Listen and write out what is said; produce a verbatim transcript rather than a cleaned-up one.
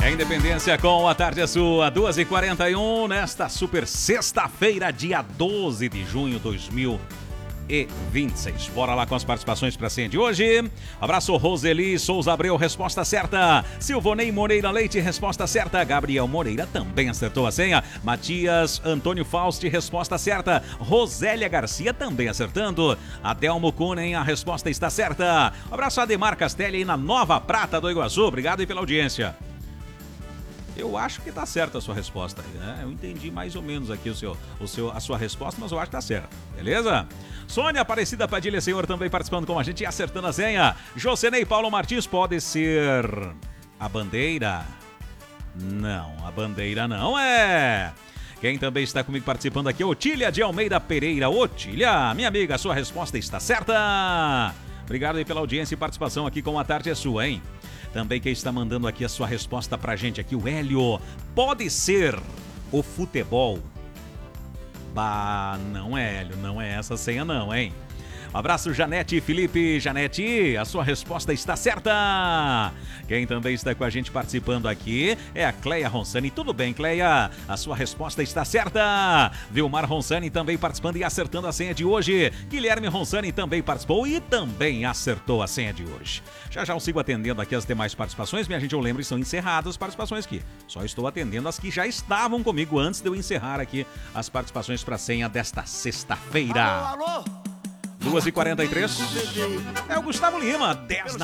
É Independência com A Tarde é Sua, duas e quarenta e um, nesta super sexta-feira, dia doze de junho de dois mil e vinte e seis. Bora lá com as participações para a senha de hoje. Abraço, Roseli Souza Abreu, resposta certa. Silvonei Moreira Leite, resposta certa. Gabriel Moreira também acertou a senha. Matias Antônio Fausti, resposta certa. Rosélia Garcia também acertando. Adelmo Kunen, a resposta está certa. Abraço, Ademar Castelli aí na Nova Prata do Iguaçu. Obrigado aí pela audiência. Eu acho que tá certa a sua resposta aí, né? Eu entendi mais ou menos aqui o seu, o seu, a sua resposta, mas eu acho que tá certa, beleza? Sônia Aparecida Padilha Senhor também participando com a gente e acertando a senha. Jocenei Paulo Martins, pode ser a bandeira? Não, a bandeira não é. Quem também está comigo participando aqui é Otília de Almeida Pereira. Otília, minha amiga, a sua resposta está certa. Obrigado aí pela audiência e participação aqui com A Tarde é Sua, hein? Também quem está mandando aqui a sua resposta pra gente aqui, o Hélio. Pode ser o futebol? Bah, não é, Hélio, não é essa senha não, hein? Um abraço, Janete e Felipe. Janete, a sua resposta está certa. Quem também está com a gente participando aqui é a Cleia Ronsani. Tudo bem, Cleia? A sua resposta está certa. Vilmar Ronsani também participando e acertando a senha de hoje. Guilherme Ronsani também participou e também acertou a senha de hoje. Já já eu sigo atendendo aqui as demais participações. Minha gente, eu lembro que são encerradas as participações aqui. Só estou atendendo as que já estavam comigo antes de eu encerrar aqui as participações para a senha desta sexta-feira. Alô, alô? duas e quarenta e três. É o Gustavo Lima, dez da